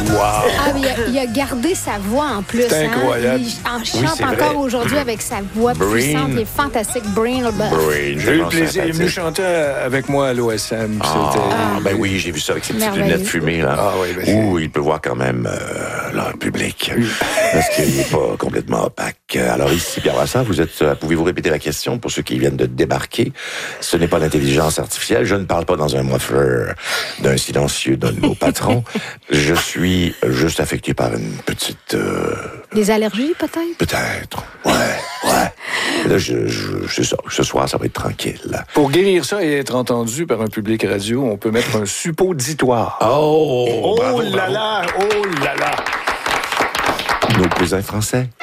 Wow! Ah, mais il a gardé sa voix en plus. C'est incroyable. Il chante c'est encore vrai. aujourd'hui avec sa voix puissante. Il est fantastique. Breen Leboeuf. J'ai eu le plaisir. Il est venu chanter avec moi à l'OSM. Ben oui, j'ai vu ça avec ses petites Merveilleux. lunettes fumées, là. Ah oui, ben Ouh, il peut voir quand même le public. Parce qu'il n'est pas complètement opaque. Alors ici, Pierre Brassard, pouvez-vous répéter la question pour ceux qui viennent de débarquer? Ce n'est pas l'intelligence artificielle. Je ne parle pas dans un muffler d'un silencieux de nos patrons. Je suis juste affecté par une petite... Des allergies, peut-être? Peut-être. Ouais. Là, c'est ça. Ce soir, ça va être tranquille. Pour guérir ça et être entendu par un public radio, on peut mettre un suppositoire. Oh! Oh Bravo, là bravo. là! Oh là là! Nos cousins français.